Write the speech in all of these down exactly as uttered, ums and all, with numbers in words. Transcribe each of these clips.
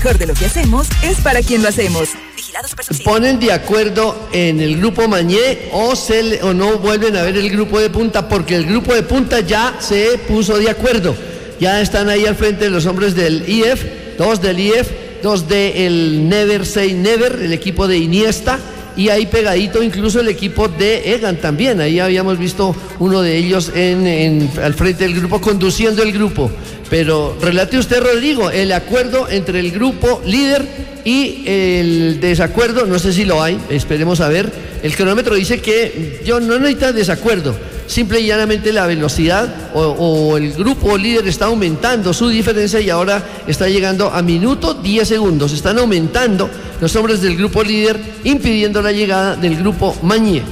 mejor de lo que hacemos es para quien lo hacemos. Vigilados por Subsidio. Ponen de acuerdo en el grupo Mañé o, se le, o no vuelven a ver el grupo de punta, porque el grupo de punta ya se puso de acuerdo. Ya están ahí al frente los hombres del I F, dos del I F, dos del Never Say Never, el equipo de Iniesta, y ahí pegadito incluso el equipo de Egan también. Ahí habíamos visto uno de ellos en, en, al frente del grupo, conduciendo el grupo. Pero relate usted, Rodrigo, el acuerdo entre el grupo líder y el desacuerdo, no sé si lo hay, esperemos a ver. El cronómetro dice que yo no necesito desacuerdo, simple y llanamente la velocidad o, o el grupo líder está aumentando su diferencia y ahora está llegando a minuto diez segundos. Están aumentando los hombres del grupo líder, impidiendo la llegada del grupo Mañé.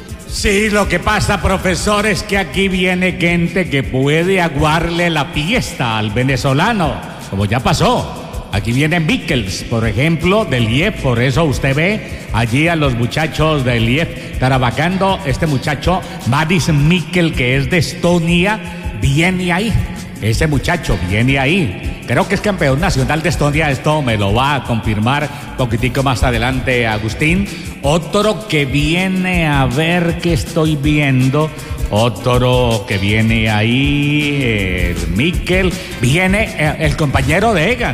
Sí, lo que pasa, profesor, es que aquí viene gente que puede aguarle la fiesta al venezolano, como ya pasó. Aquí viene Mikkels, por ejemplo, del I E F, por eso usted ve allí a los muchachos del I E F trabajando. Este muchacho, Madis Mikkel, que es de Estonia, viene ahí. Ese muchacho viene ahí. Creo que es campeón nacional de Estonia, esto me lo va a confirmar un poquitico más adelante Agustín. Otro que viene, a ver qué estoy viendo, otro que viene ahí, el Mikkel, viene el compañero de Egan,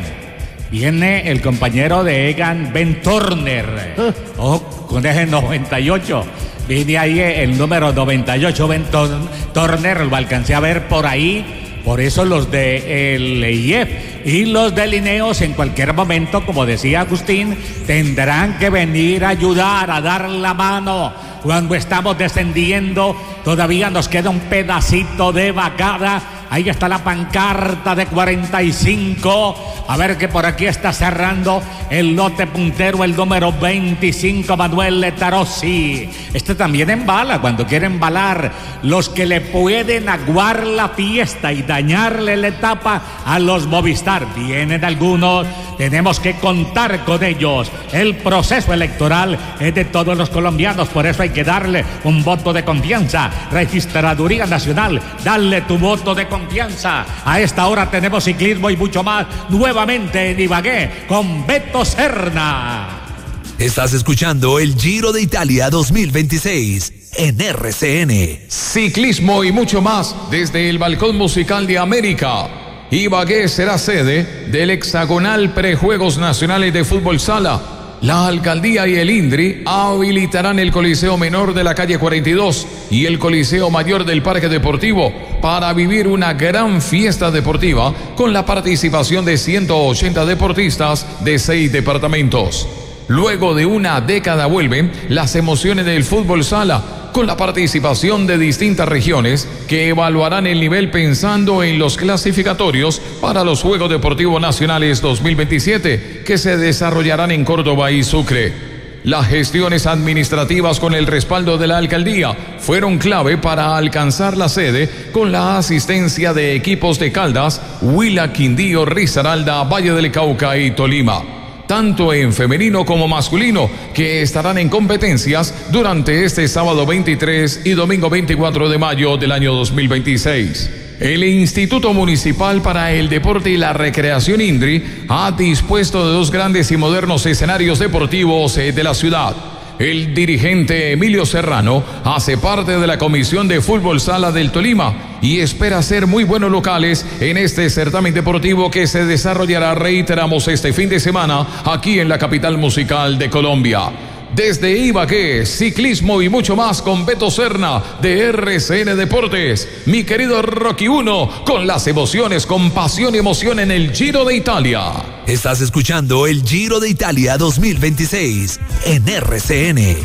viene el compañero de Egan, Ben Turner, oh, con ese noventa y ocho, viene ahí el número noventa y ocho, Ben Turner, lo alcancé a ver por ahí. Por eso los de el I E F y los de Lineos en cualquier momento, como decía Agustín, tendrán que venir a ayudar, a dar la mano. Cuando estamos descendiendo, todavía nos queda un pedacito de vacada. Ahí está la pancarta de cuarenta y cinco. A ver que por aquí está cerrando el lote puntero, el número veinticinco, Manuel Letarossi. Este también embala cuando quiere embalar. Los que le pueden aguar la fiesta y dañarle la etapa a los Movistar. Vienen algunos, tenemos que contar con ellos. El proceso electoral es de todos los colombianos, por eso hay que darle un voto de confianza. Registraduría Nacional, dale tu voto de confianza. A esta hora tenemos ciclismo y mucho más nuevamente en Ibagué con Beto Serna. Estás escuchando el Giro de Italia dos mil veintiséis en R C N. Ciclismo y mucho más desde el Balcón Musical de América. Ibagué será sede del hexagonal Prejuegos Nacionales de Fútbol Sala. La alcaldía y el INDRI habilitarán el Coliseo Menor de la calle cuarenta y dos y el Coliseo Mayor del Parque Deportivo para vivir una gran fiesta deportiva con la participación de ciento ochenta deportistas de seis departamentos. Luego de una década vuelven las emociones del fútbol sala con la participación de distintas regiones que evaluarán el nivel pensando en los clasificatorios para los Juegos Deportivos Nacionales dos mil veintisiete que se desarrollarán en Córdoba y Sucre. Las gestiones administrativas con el respaldo de la alcaldía fueron clave para alcanzar la sede con la asistencia de equipos de Caldas, Huila, Quindío, Risaralda, Valle del Cauca y Tolima, tanto en femenino como masculino, que estarán en competencias durante este sábado veintitrés y domingo veinticuatro de mayo del año dos mil veintiséis. El Instituto Municipal para el Deporte y la Recreación INDRI ha dispuesto de dos grandes y modernos escenarios deportivos de la ciudad. El dirigente Emilio Serrano hace parte de la Comisión de Fútbol Sala del Tolima y espera ser muy buenos locales en este certamen deportivo que se desarrollará, reiteramos, este fin de semana aquí en la capital musical de Colombia. Desde Ibagué, ciclismo y mucho más con Beto Serna de R C N Deportes. Mi querido Rocky uno, con las emociones, con pasión y emoción en el Giro de Italia. Estás escuchando el Giro de Italia dos mil veintiséis en R C N.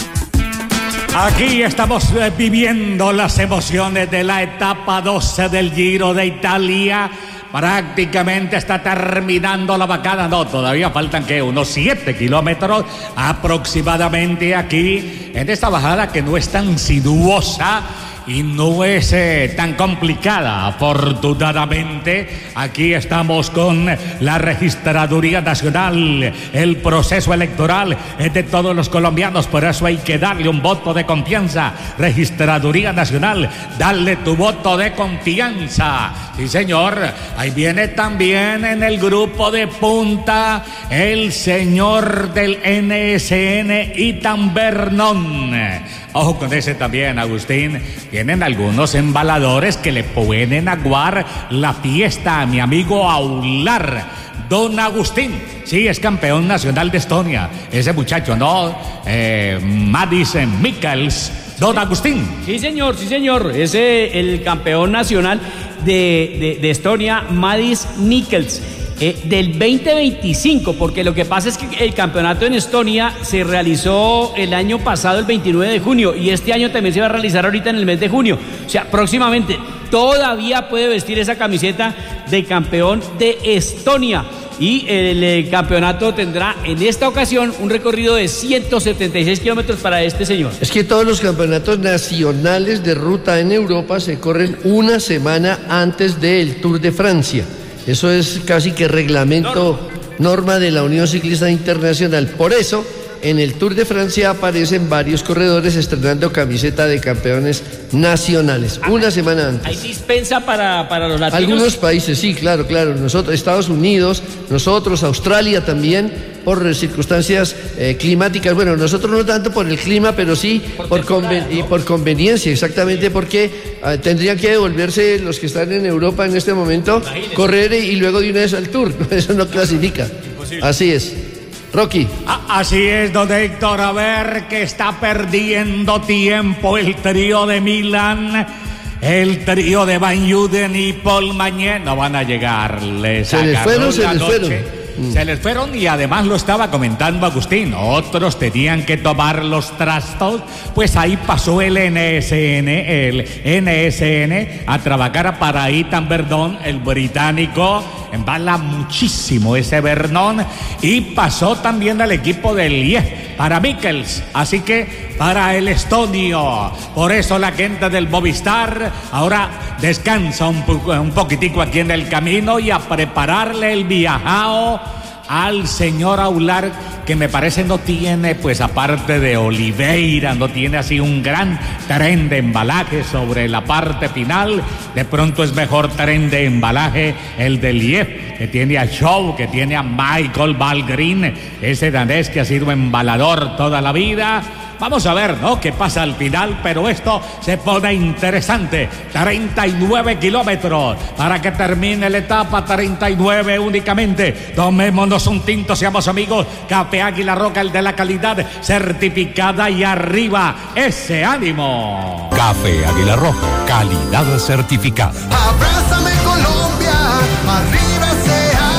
Aquí estamos eh, viviendo las emociones de la etapa doce del Giro de Italia. Prácticamente está terminando la bajada. No, todavía faltan que unos siete kilómetros aproximadamente aquí en esta bajada que no es tan sinuosa y no es eh, tan complicada. Afortunadamente, aquí estamos con la Registraduría Nacional. El proceso electoral es de todos los colombianos, por eso hay que darle un voto de confianza. Registraduría Nacional, dale tu voto de confianza. Sí, señor, ahí viene también en el grupo de punta el señor del N S N, Itan Bernón. Ojo con ese también, Agustín. Tienen algunos embaladores que le pueden aguar la fiesta a mi amigo Aular. Don Agustín, sí, es campeón nacional de Estonia. Ese muchacho, ¿no? Eh, Mads Mikkels. Don Agustín. Sí, señor, sí, señor. Es eh, el campeón nacional de, de, de Estonia, Mads Mikkels. Eh, del veinte veinticinco, porque lo que pasa es que el campeonato en Estonia se realizó el año pasado, el veintinueve de junio, y este año también se va a realizar ahorita en el mes de junio. O sea, próximamente todavía puede vestir esa camiseta de campeón de Estonia. Y el, el campeonato tendrá en esta ocasión un recorrido de ciento setenta y seis kilómetros para este señor. Es que todos los campeonatos nacionales de ruta en Europa se corren una semana antes del Tour de Francia. Eso es casi que reglamento, norma de la Unión Ciclista Internacional. Por eso, en el Tour de Francia aparecen varios corredores estrenando camiseta de campeones nacionales, una semana antes. ¿Hay dispensa para, para los latinos? Algunos países, sí, claro, claro. Nosotros, Estados Unidos, nosotros, Australia también, por circunstancias eh, climáticas. Bueno, nosotros no tanto por el clima, pero sí por, por, conven ¿no? y por conveniencia, exactamente, porque uh, tendrían que devolverse los que están en Europa en este momento, imagínese, correr y luego de una vez al Tour. Eso no clasifica. Imposible. Así es. Rocky. Ah, así es, don Héctor, a ver que está perdiendo tiempo el trío de Milán. El trío de Van Juden y Paul Magnier no van a llegar. Les se les fueron, se les fueron. Mm. Se les fueron y además lo estaba comentando Agustín. Otros tenían que tomar los trastos. Pues ahí pasó el N S N, el N S N a trabajar para Itan Bernón, el británico. Embala muchísimo ese Bernón. Y pasó también al equipo del I E F para Mikkels. Así que para el estonio. Por eso la gente del Movistar ahora descansa un, po un poquitico aquí en el camino y a prepararle el viajao al señor Aular, que me parece no tiene, pues aparte de Oliveira, no tiene así un gran tren de embalaje sobre la parte final. De pronto es mejor tren de embalaje el del I E F, que tiene a Shaw, que tiene a Michael Valgren, ese danés que ha sido embalador toda la vida. Vamos a ver, ¿no?, qué pasa al final, pero esto se pone interesante. treinta y nueve kilómetros para que termine la etapa, treinta y nueve únicamente. Tomémonos un tinto, seamos amigos. Café Águila Roja, el de la calidad certificada, y arriba ese ánimo. Café Águila Roja, calidad certificada. Abrázame Colombia, arriba ese ánimo.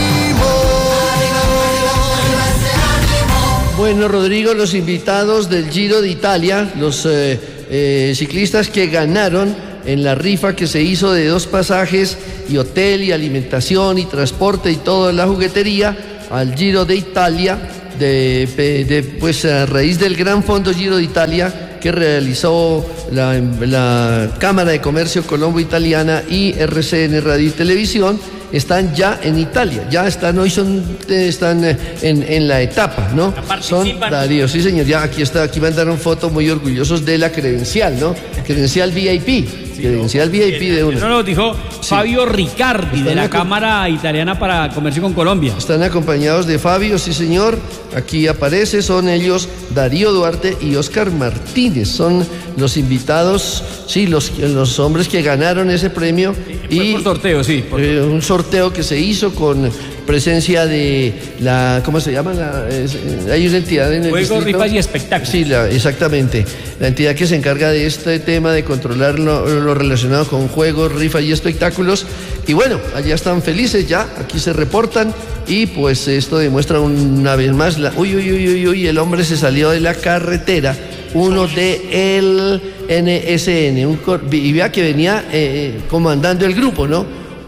Bueno, Rodrigo, los invitados del Giro de Italia, los eh, eh, ciclistas que ganaron en la rifa que se hizo de dos pasajes y hotel y alimentación y transporte y toda la juguetería al Giro de Italia, de, de, pues a raíz del gran fondo Giro de Italia que realizó la, la Cámara de Comercio Colombo-Italiana y R C N Radio y Televisión, están ya en Italia, ya están, hoy son, están en, en la etapa, ¿no? Son Darío, sí señor, ya aquí está, aquí mandaron fotos muy orgullosos de la credencial, ¿no? Credencial V I P, sí, credencial no, V I P de uno. Eso nos dijo sí. Fabio Riccardi, están de la Cámara Italiana para Comercio con Colombia. Están acompañados de Fabio, sí señor, aquí aparece, son ellos Darío Duarte y Oscar Martínez, son los invitados, sí, los, los hombres que ganaron ese premio. Sí, y por sorteo, sí. Por eh, un sorteo que se hizo con presencia de la, ¿cómo se llama? La, es, hay una entidad en el Juegos, rifas y espectáculos. Sí, la, exactamente. La entidad que se encarga de este tema de controlar lo, lo relacionado con juegos, rifas y espectáculos. Y bueno, allá están felices ya, aquí se reportan y pues esto demuestra una vez más la, uy, uy, uy, uy, uy, el hombre se salió de la carretera, uno de el N S N, un, y vea que venía eh, comandando el grupo, ¿no?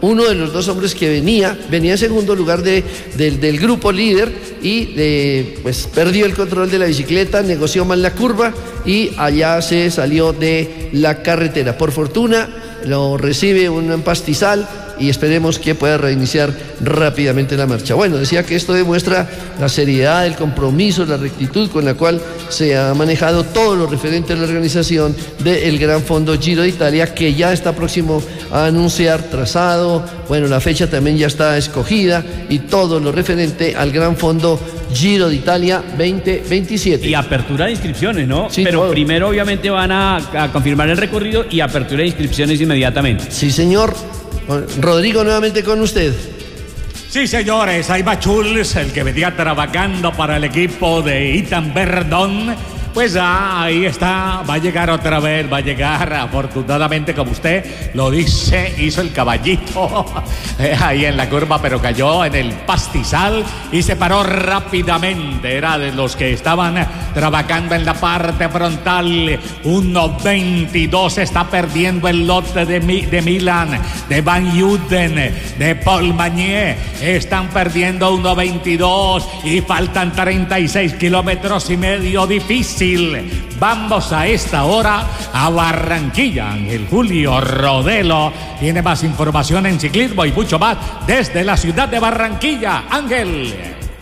uno de los dos hombres que venía, venía en segundo lugar de, del, del grupo líder y de, pues perdió el control de la bicicleta, negoció mal la curva y allá se salió de la carretera. Por fortuna lo recibe un pastizal y esperemos que pueda reiniciar rápidamente la marcha. Bueno, decía que esto demuestra la seriedad, el compromiso, la rectitud con la cual se ha manejado todo lo referente a la organización del Gran Fondo Giro de Italia, que ya está próximo a anunciar trazado, bueno, la fecha también ya está escogida y todo lo referente al Gran Fondo Giro de Italia veinte veintisiete. Y apertura de inscripciones, ¿no? Sí, pero todo. Primero obviamente van a, a confirmar el recorrido y apertura de inscripciones inmediatamente. Sí, señor. Rodrigo, nuevamente con usted. Sí, señores, ahí va Schulz, el que venía trabajando para el equipo de Ethan Verdon. Pues ah, ahí está, va a llegar otra vez, va a llegar, afortunadamente, como usted lo dice, hizo el caballito eh, ahí en la curva, pero cayó en el pastizal y se paró rápidamente. Era de los que estaban trabajando en la parte frontal. uno veintidós está perdiendo el lote de, Mi, de Milan, de Van Juden, de Paul Magnier. Están perdiendo uno veintidós y faltan treinta y seis kilómetros y medio. Difícil. Vamos a esta hora a Barranquilla. Ángel Julio Rodelo tiene más información en ciclismo y mucho más desde la ciudad de Barranquilla. Ángel.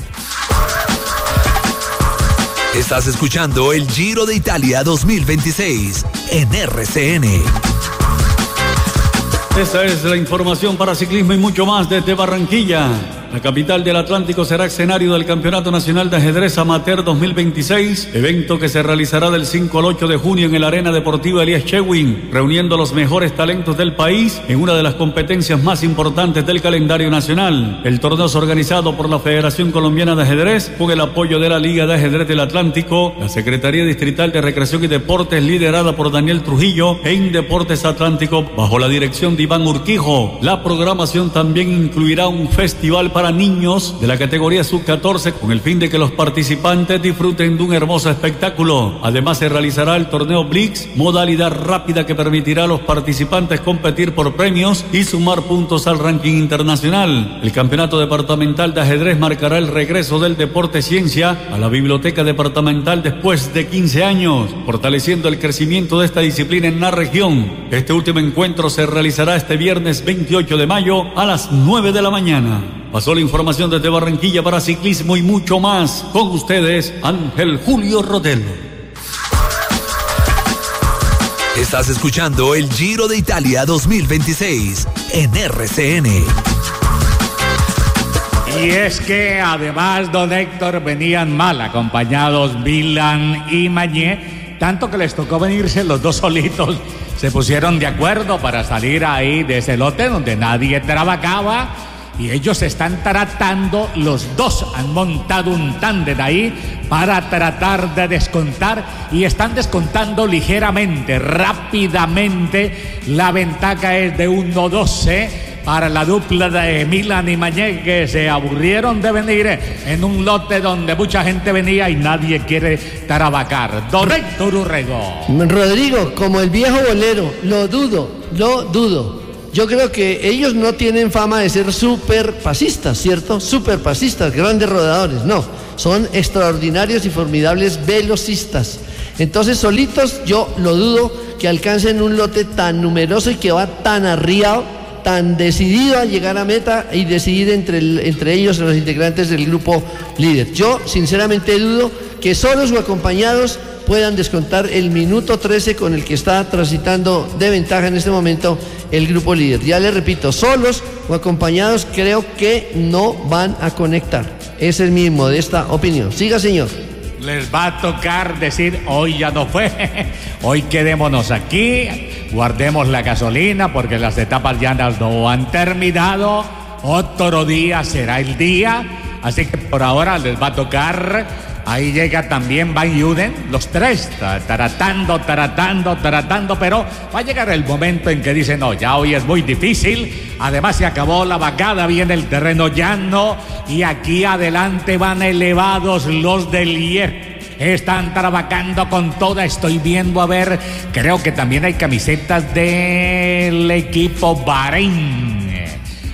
Estás escuchando el Giro de Italia dos mil veintiséis en R C N. Esta es la información para ciclismo y mucho más desde Barranquilla. La capital del Atlántico será escenario del Campeonato Nacional de Ajedrez Amateur dos mil veintiséis, evento que se realizará del cinco al ocho de junio en el Arena Deportiva Elías Chewin, reuniendo los mejores talentos del país en una de las competencias más importantes del calendario nacional. El torneo es organizado por la Federación Colombiana de Ajedrez con el apoyo de la Liga de Ajedrez del Atlántico, la Secretaría Distrital de Recreación y Deportes liderada por Daniel Trujillo e Indeportes Atlántico bajo la dirección de Iván Urquijo. La programación también incluirá un festival para para niños de la categoría sub catorce con el fin de que los participantes disfruten de un hermoso espectáculo. Además se realizará el torneo Blitz, modalidad rápida que permitirá a los participantes competir por premios y sumar puntos al ranking internacional. El campeonato departamental de ajedrez marcará el regreso del deporte ciencia a la biblioteca departamental después de quince años, fortaleciendo el crecimiento de esta disciplina en la región. Este último encuentro se realizará este viernes veintiocho de mayo a las nueve de la mañana. Pasó la información desde Barranquilla para ciclismo y mucho más. Con ustedes, Ángel Julio Rodelo. Estás escuchando el Giro de Italia dos mil veintiséis en R C N. Y es que además, don Héctor, venían mal acompañados Milan y Magnier, tanto que les tocó venirse los dos solitos. Se pusieron de acuerdo para salir ahí de ese lote donde nadie trabajaba. Y ellos están tratando, los dos han montado un tándem ahí para tratar de descontar y están descontando ligeramente, rápidamente. La ventaja es de uno doce para la dupla de Milan y Magnier, que se aburrieron de venir en un lote donde mucha gente venía y nadie quiere trabajar. Don Héctor Urrego. Rodrigo, como el viejo bolero, lo dudo, lo dudo. Yo creo que ellos no tienen fama de ser súper pasistas, ¿cierto? Súper pasistas, grandes rodadores, no. Son extraordinarios y formidables velocistas. Entonces, solitos, yo lo dudo que alcancen un lote tan numeroso y que va tan arriado, tan decidido a llegar a meta y decidir entre, el, entre ellos los integrantes del grupo líder. Yo, sinceramente, dudo que solos o acompañados puedan descontar el minuto trece con el que está transitando de ventaja en este momento el grupo líder. Ya les repito, solos o acompañados creo que no van a conectar. Esa es mi modesta opinión. Siga, señor. Les va a tocar decir, hoy ya no fue, hoy quedémonos aquí, guardemos la gasolina porque las etapas llanas no han terminado, otro día será el día, así que por ahora les va a tocar. Ahí llega también Van Juden, los tres tratando, tratando, tratando, pero va a llegar el momento en que dicen, no, ya hoy es muy difícil, además se acabó la vacada, viene el terreno llano y aquí adelante van elevados los del I E F. Están trabajando con toda, estoy viendo, a ver, creo que también hay camisetas del equipo Bahrein.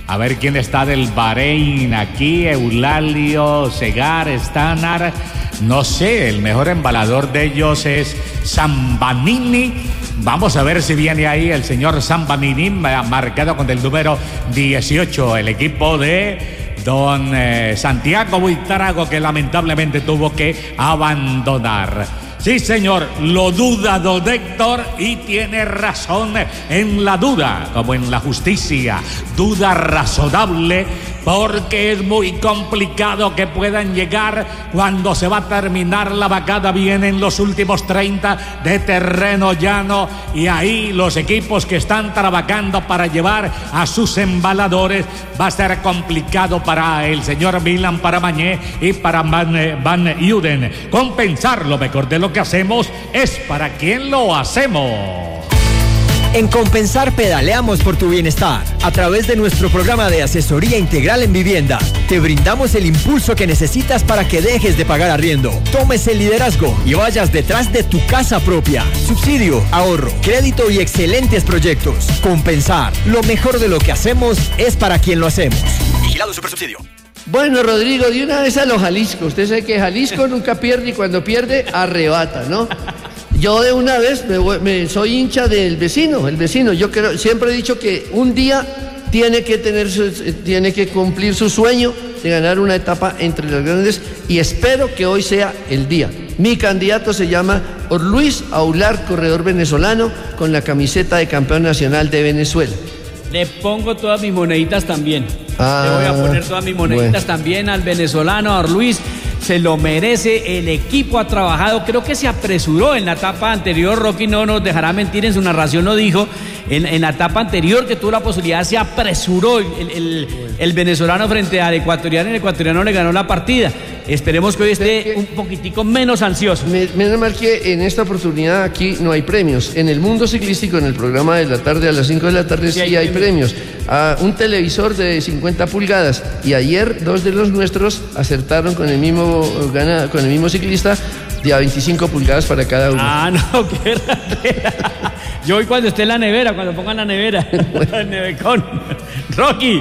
A ver quién está del Bahrein aquí, Eulalio, Segar, Stanar, no sé, el mejor embalador de ellos es Zambanini. Vamos a ver si viene ahí el señor Zambanini, marcado con el número dieciocho, el equipo de don eh, Santiago Buitrago, que lamentablemente tuvo que abandonar. Sí, señor, lo duda don Héctor y tiene razón en la duda, como en la justicia, duda razonable, porque es muy complicado que puedan llegar cuando se va a terminar la vacada. Vienen los últimos treinta de terreno llano y ahí los equipos que están trabajando para llevar a sus embaladores va a ser complicado para el señor Milan, para Mañé y para Van, Van Uden. Compensar lo mejor de lo que hacemos es para quien lo hacemos. En Compensar pedaleamos por tu bienestar. A través de nuestro programa de asesoría integral en vivienda, te brindamos el impulso que necesitas para que dejes de pagar arriendo, tomes el liderazgo y vayas detrás de tu casa propia. Subsidio, ahorro, crédito y excelentes proyectos. Compensar, lo mejor de lo que hacemos es para quien lo hacemos. Vigilado Supersubsidio. Bueno, Rodrigo, de una vez a lo Jalisco. Usted sabe que Jalisco nunca pierde y cuando pierde, arrebata, ¿no? Yo de una vez me, voy, me soy hincha del vecino, el vecino. Yo creo, siempre he dicho que un día tiene que tener, su, tiene que cumplir su sueño de ganar una etapa entre las grandes y espero que hoy sea el día. Mi candidato se llama Luis Aular, corredor venezolano, con la camiseta de campeón nacional de Venezuela. Le pongo todas mis moneditas también. Ah, Le voy a poner todas mis moneditas bueno. también al venezolano, a Luis. Se lo merece, el equipo ha trabajado, creo que se apresuró en la etapa anterior. Rocky no nos dejará mentir, en su narración lo dijo, en, en la etapa anterior que tuvo la posibilidad, se apresuró el, el, el venezolano frente al ecuatoriano, y el ecuatoriano le ganó la partida. Esperemos que hoy esté un poquitico menos ansioso. Menos mal que en esta oportunidad aquí no hay premios. En el mundo ciclístico, en el programa de la tarde a las cinco de la tarde, sí, sí hay, hay premios. A un televisor de cincuenta pulgadas. Y ayer dos de los nuestros acertaron con el mismo, gana, con el mismo ciclista de a veinticinco pulgadas para cada uno. Ah, no, qué ratera. Yo hoy cuando esté en la nevera, cuando pongan la nevera, el nevecón. Rocky.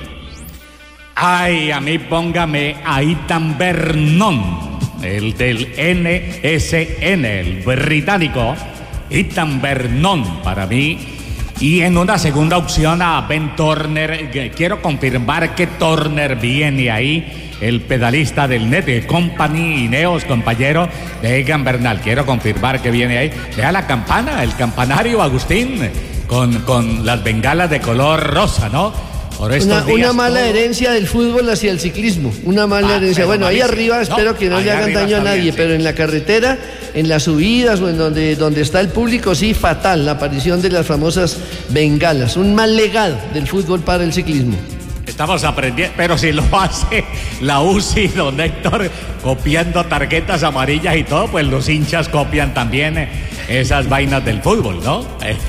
Ay, a mí póngame a Ethan Vernon, el del N S N, el británico. Ethan Vernon para mí. Y en una segunda opción a Ben Turner. Quiero confirmar que Turner viene ahí, el pedalista del Net Company Ineos, compañero de Egan Bernal. Quiero confirmar que viene ahí. Vea la campana, el campanario, Agustín, con, con las bengalas de color rosa, ¿no? Por Una, días, una mala todo... herencia del fútbol hacia el ciclismo, una mala ah, herencia. Bueno, ahí malísimo. arriba espero no, que no le hagan daño a nadie, bien, sí. Pero en la carretera, en las subidas o en donde, donde está el público, sí, fatal la aparición de las famosas bengalas. Un mal legado del fútbol para el ciclismo. Estamos aprendiendo, pero si lo hace la U C I, don Héctor, copiando tarjetas amarillas y todo, pues los hinchas copian también esas vainas del fútbol, ¿no?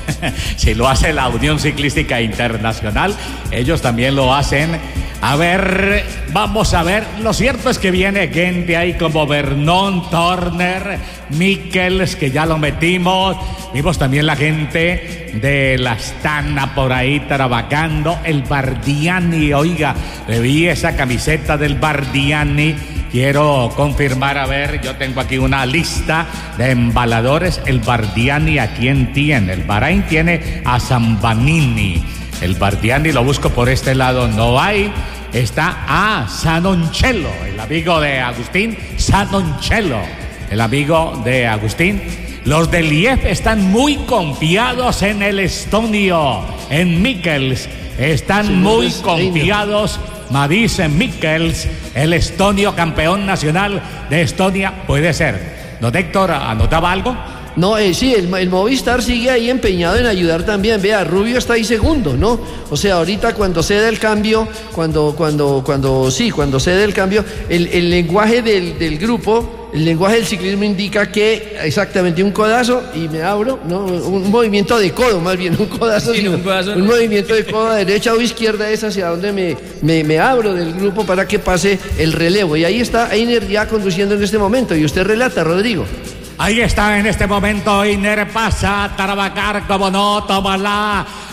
Si lo hace la Unión Ciclística Internacional, ellos también lo hacen. A ver, vamos a ver. Lo cierto es que viene gente ahí como Vernon, Turner, Mikkels, que ya lo metimos. Vimos también la gente de la Astana por ahí trabajando. El Bardiani, oiga, le vi esa camiseta del Bardiani. Quiero confirmar, a ver, yo tengo aquí una lista de embaladores. El Bardiani, ¿a quién tiene? El Bahrain tiene a Zambanini. El Bardiani lo busco por este lado, no hay. Está a Sanoncello, el amigo de Agustín. Sanoncello, el amigo de Agustín. Los del I E F están muy confiados en el estonio, en Mikkels. Están sí, muy no confiados. Mads Mikkels, el estonio campeón nacional de Estonia, puede ser. ¿Don Héctor anotaba algo? No, eh, sí, el, el Movistar sigue ahí empeñado en ayudar también. Vea, Rubio está ahí segundo, ¿no? O sea, ahorita cuando cede el cambio, cuando, cuando, cuando, sí, cuando cede el cambio, el, el lenguaje del, del grupo, el lenguaje del ciclismo indica que exactamente un codazo y me abro, ¿no? Un movimiento de codo, más bien, un codazo, sí, sino, un, codazo un no. movimiento de codo a derecha o izquierda es hacia donde me, me, me abro del grupo para que pase el relevo. Y ahí está Einer ya conduciendo en este momento. Y usted relata, Rodrigo. Ahí está en este momento Einer, pasa a trabajar, como no, toma la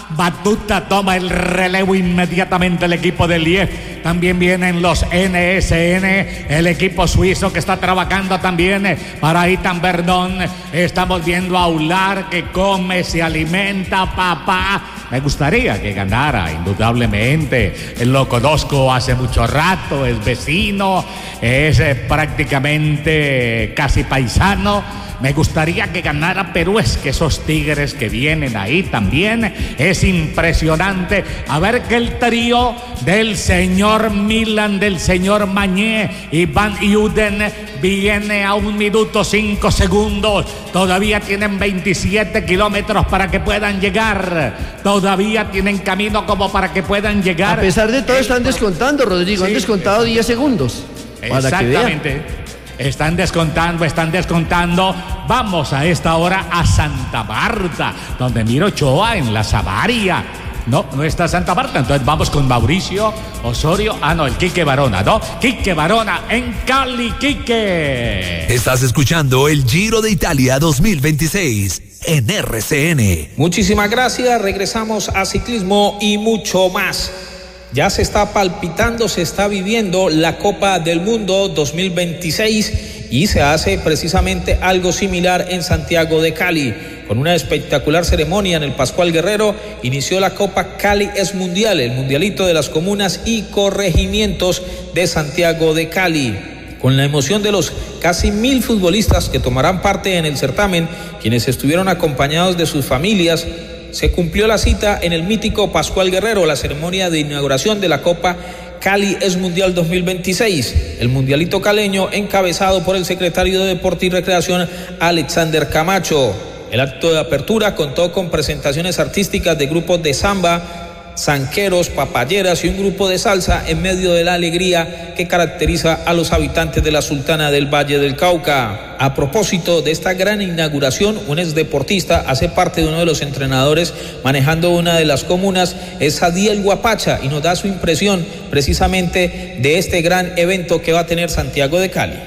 Batuta toma el relevo inmediatamente el equipo del I E F. También vienen los N S N, el equipo suizo que está trabajando también para Ethan Verdon. Estamos viendo a Aular que come, se alimenta, papá. Me gustaría que ganara, indudablemente. Lo conozco hace mucho rato, es vecino, es eh, prácticamente casi paisano. Me gustaría que ganara, pero es que esos tigres que vienen ahí también es impresionante. A ver que el trío del señor Milan, del señor Mañé y Van Uden viene a un minuto cinco segundos. Todavía tienen veintisiete kilómetros para que puedan llegar. Todavía tienen camino como para que puedan llegar. A pesar de todo, están descontando, Rodrigo. Sí, han descontado diez segundos. Exactamente. Están descontando, están descontando. Vamos a esta hora a Santa Marta, donde miro Ochoa en la Savaria. No, no está Santa Marta, entonces vamos con Mauricio Osorio. Ah, no, el Quique Barona, ¿no? Quique Barona en Cali, Quique. Estás escuchando el Giro de Italia dos mil veintiséis en R C N. Muchísimas gracias, regresamos a ciclismo y mucho más. Ya se está palpitando, se está viviendo la Copa del Mundo dos mil veintiséis y se hace precisamente algo similar en Santiago de Cali. Con una espectacular ceremonia en el Pascual Guerrero, inició la Copa Cali es Mundial, el mundialito de las comunas y corregimientos de Santiago de Cali. Con la emoción de los casi mil futbolistas que tomarán parte en el certamen, quienes estuvieron acompañados de sus familias, se cumplió la cita en el mítico Pascual Guerrero, la ceremonia de inauguración de la Copa Cali es Mundial dos mil veintiséis, el mundialito caleño encabezado por el secretario de Deporte y Recreación, Alexander Camacho. El acto de apertura contó con presentaciones artísticas de grupos de samba, zanqueros, papayeras y un grupo de salsa en medio de la alegría que caracteriza a los habitantes de la Sultana del Valle del Cauca. A propósito de esta gran inauguración, un exdeportista hace parte de uno de los entrenadores manejando una de las comunas, es Adiel Guapacha, y nos da su impresión precisamente de este gran evento que va a tener Santiago de Cali.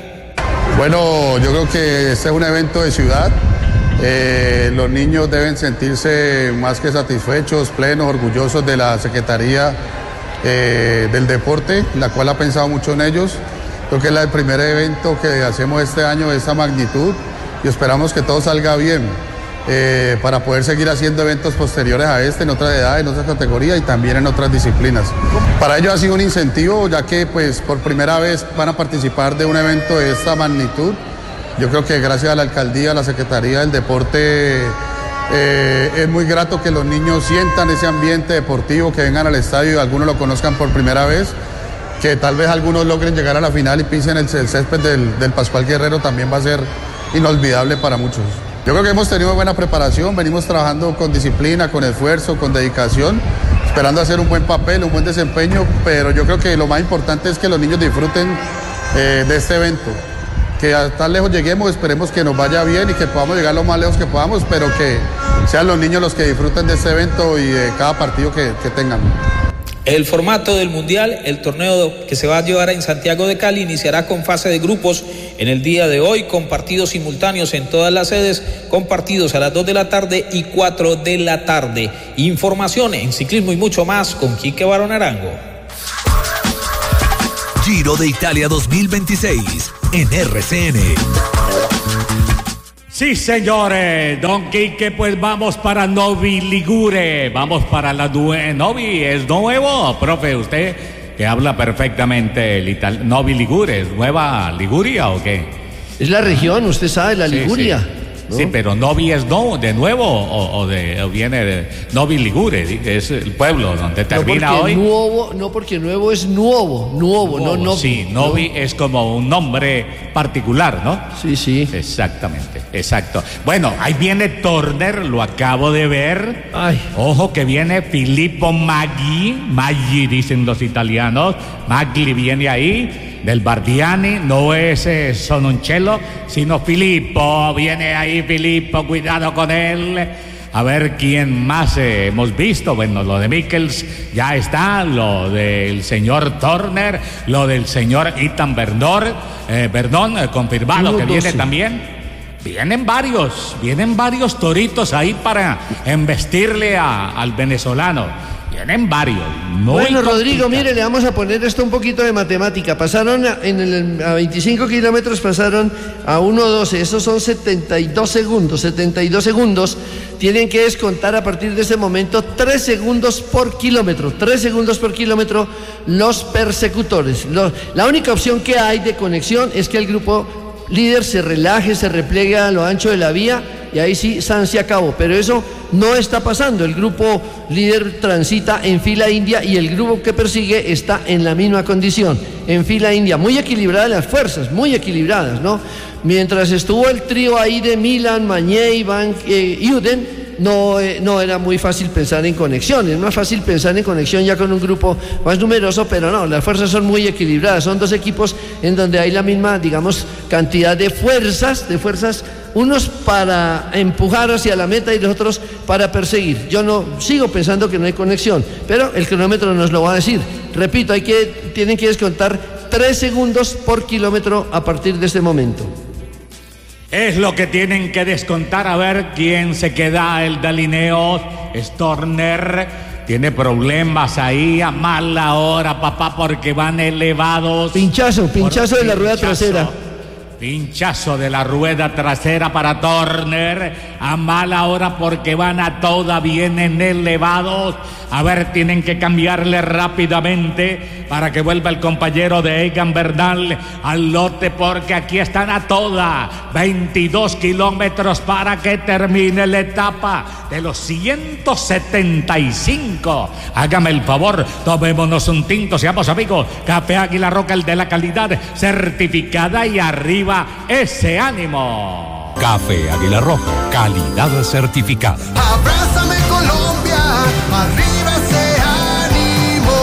Bueno, yo creo que este es un evento de ciudad. Eh, los niños deben sentirse más que satisfechos, plenos, orgullosos de la Secretaría eh, del Deporte, la cual ha pensado mucho en ellos. Creo que es el primer evento que hacemos este año de esta magnitud y esperamos que todo salga bien eh, para poder seguir haciendo eventos posteriores a este en otras edades, en otras categorías y también en otras disciplinas. Para ellos ha sido un incentivo, ya que pues por primera vez van a participar de un evento de esta magnitud. Yo creo que gracias a la alcaldía, a la Secretaría del Deporte, eh, es muy grato que los niños sientan ese ambiente deportivo, que vengan al estadio y algunos lo conozcan por primera vez, que tal vez algunos logren llegar a la final y pisen el, el césped del, del Pascual Guerrero, también va a ser inolvidable para muchos. Yo creo que hemos tenido buena preparación, venimos trabajando con disciplina, con esfuerzo, con dedicación, esperando hacer un buen papel, un buen desempeño, pero yo creo que lo más importante es que los niños disfruten eh, de este evento. Que a tan lejos lleguemos, esperemos que nos vaya bien y que podamos llegar lo más lejos que podamos, pero que sean los niños los que disfruten de este evento y de cada partido que, que tengan. El formato del Mundial, el torneo que se va a llevar en Santiago de Cali, iniciará con fase de grupos en el día de hoy, con partidos simultáneos en todas las sedes, con partidos a las dos de la tarde y cuatro de la tarde. Información en ciclismo y mucho más con Quique Barón Arango. Giro de Italia dos mil veintiséis en R C N. Sí, señores, don Quique, pues vamos para Novi Ligure, vamos para la Due... Novi es nuevo, profe, usted que habla perfectamente el italiano. Novi Ligure, ¿es nueva Liguria o qué? Es la región, usted sabe, la Liguria. Sí, sí. ¿No? Sí, pero Novi es no, de nuevo o, o, de, o viene de Novi Ligure, es el pueblo donde termina no hoy. Nuevo, no, porque nuevo es nuevo, nuevo, nuevo no Novi. Sí, Novi no. Es como un nombre particular, ¿no? Sí, sí. Exactamente, exacto. Bueno, ahí viene Turner, lo acabo de ver. Ay. Ojo que viene Filippo Maggi, Maggi dicen los italianos, Magli viene ahí. Del Bardiani, no es eh, Sononcello, sino Filippo, viene ahí Filippo, cuidado con él. A ver quién más eh, hemos visto. Bueno, lo de Mikkels ya está, lo del señor Turner, lo del señor Ethan Verdon, eh, Verdon, eh, confirmado uno, que viene doce. También. vienen varios, vienen varios toritos ahí para embestirle a, al venezolano. Vienen varios. Muy bueno, Rodrigo, complicado. mire, le vamos a poner esto un poquito de matemática. Pasaron a, en el, a veinticinco kilómetros, pasaron a uno doce. Esos son setenta y dos segundos. setenta y dos segundos. Tienen que descontar a partir de ese momento tres segundos por kilómetro. tres segundos por kilómetro los persecutores. Los, la única opción que hay de conexión es que el grupo líder se relaje, se repliegue a lo ancho de la vía y ahí sí, San se acabó. Pero eso no está pasando. El grupo líder transita en fila india y el grupo que persigue está en la misma condición, en fila india. Muy equilibradas las fuerzas, muy equilibradas, ¿no? Mientras estuvo el trío ahí de Milan, Mañé, Van eh, Uden, no, eh, no era muy fácil pensar en conexión. Es más fácil pensar en conexión ya con un grupo más numeroso, pero no, las fuerzas son muy equilibradas. Son dos equipos en donde hay la misma, digamos, cantidad de fuerzas, de fuerzas, unos para empujar hacia la meta y los otros para perseguir. Yo no sigo pensando que no hay conexión, pero el cronómetro nos lo va a decir. Repito, hay que, tienen que descontar tres segundos por kilómetro a partir de este momento. Es lo que tienen que descontar, a ver quién se queda. El de Lineos, Storner, tiene problemas ahí a mala hora, papá, porque van elevados. Pinchazo, pinchazo de la rueda trasera. Pinchazo de la rueda trasera para Turner, a mala hora porque van a toda, vienen elevados. A ver, tienen que cambiarle rápidamente para que vuelva el compañero de Egan Bernal al lote, porque aquí están a toda. veintidós kilómetros para que termine la etapa de los ciento setenta y cinco. Hágame el favor, tomémonos un tinto, seamos amigos. Café Águila Roca, el de la calidad certificada, y arriba ese ánimo. Café Águila Roja, calidad certificada. Abrázame Colombia, arriba ese ánimo.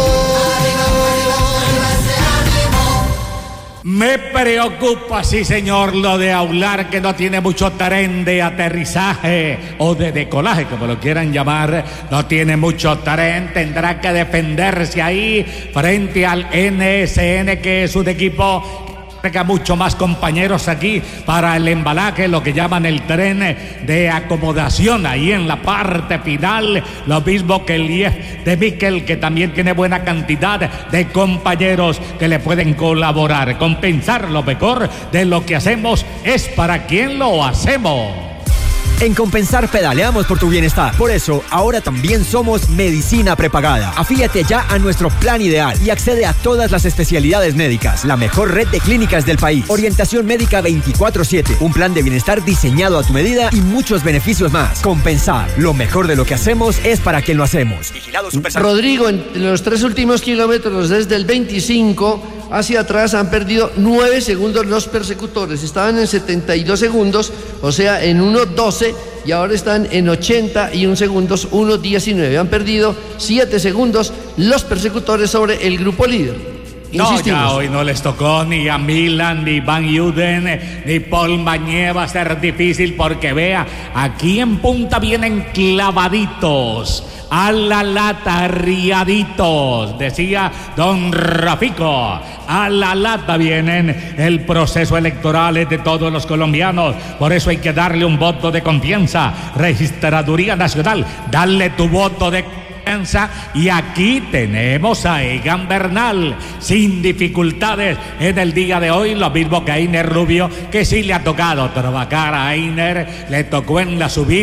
Arriba ese ánimo. Me preocupa, sí señor, lo de Aular, que no tiene mucho tren de aterrizaje o de decolaje, como lo quieran llamar. No tiene mucho tren, tendrá que defenderse ahí frente al N S N, que es un equipo tenga mucho más compañeros aquí para el embalaje, lo que llaman el tren de acomodación ahí en la parte final. Lo mismo que el I E F de Miquel, que también tiene buena cantidad de compañeros que le pueden colaborar. Compensar lo mejor de lo que hacemos es para quien lo hacemos. En Compensar pedaleamos por tu bienestar. Por eso, ahora también somos Medicina Prepagada. Afíliate ya a nuestro plan ideal y accede a todas las especialidades médicas. La mejor red de clínicas del país. Orientación médica veinticuatro siete. Un plan de bienestar diseñado a tu medida y muchos beneficios más. Compensar. Lo mejor de lo que hacemos es para quien lo hacemos. Vigilado Supersalud. Rodrigo, en los tres últimos kilómetros, desde el veinticinco hacia atrás, han perdido nueve segundos los persecutores. Estaban en setenta y dos segundos, o sea, en uno doce, y ahora están en ochenta y uno segundos, uno diecinueve. Han perdido siete segundos los persecutores sobre el grupo líder. No, ya hoy no les tocó ni a Milan, ni Van Uden, ni Paul Mañé. Va a ser difícil porque vea, aquí en punta vienen clavaditos, a la lata, riaditos, decía don Rafico. A la lata vienen. El proceso electoral es de todos los colombianos, por eso hay que darle un voto de confianza. Registraduría Nacional, dale tu voto de confianza. Y aquí tenemos a Egan Bernal sin dificultades en el día de hoy, lo mismo que a Einer Rubio, que sí le ha tocado trabajar a Einer, le tocó en la subida.